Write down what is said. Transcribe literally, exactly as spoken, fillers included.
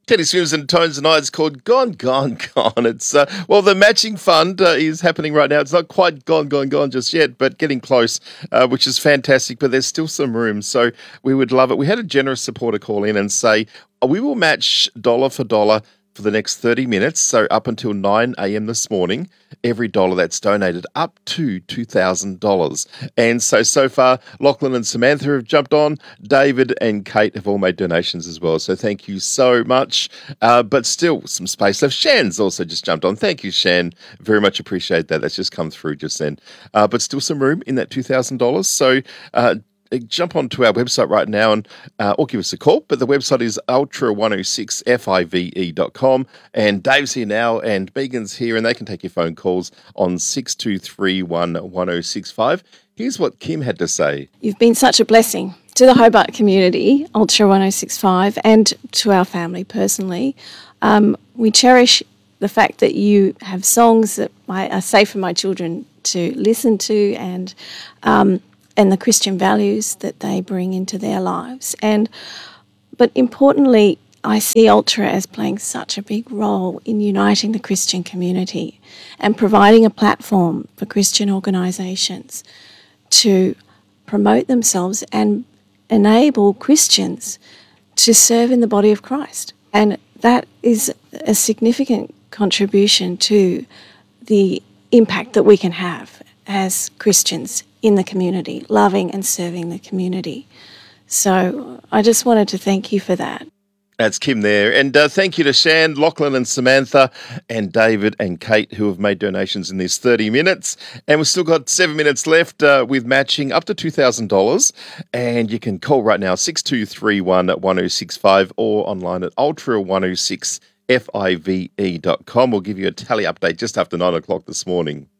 Teddy Swims and Tones and I, it's called Gone, Gone, Gone. It's, uh, well, the matching fund uh, is happening right now. It's not quite gone, gone, gone just yet, but getting close, uh, which is fantastic, but there's still some room. So we would love it. We had a generous supporter call in and say, oh, we will match dollar for dollar for the next thirty minutes, so up until nine a.m. this morning, every dollar that's donated up to two thousand dollars. And so, so far, Lachlan and Samantha have jumped on. David and Kate have all made donations as well. So thank you so much. Uh, but still, some space left. Shan's also just jumped on. Thank you, Shan. Very much appreciate that. That's just come through just then. Uh, but still some room in that two thousand dollars. So uh, jump onto our website right now and uh, or give us a call. But the website is ultra one oh six five e dot com. And Dave's here now and Megan's here, and they can take your phone calls on six two three one one oh six five. Here's what Kim had to say. You've been such a blessing to the Hobart community, Ultra one oh six five, and to our family personally. Um, we cherish the fact that you have songs that I, are safe for my children to listen to, and um, and the Christian values that they bring into their lives. And but importantly, I see Ultra as playing such a big role in uniting the Christian community and providing a platform for Christian organisations to promote themselves and enable Christians to serve in the body of Christ. And that is a significant contribution to the impact that we can have as Christians in the community, loving and serving the community. So I just wanted to thank you for that. That's Kim there. And uh, thank you to Shan, Lachlan and Samantha and David and Kate who have made donations in this thirty minutes. And we've still got seven minutes left uh, with matching up to two thousand dollars. And you can call right now, six two three one one oh six five or online at ultra one oh six five e dot com. We'll give you a tally update just after nine o'clock this morning.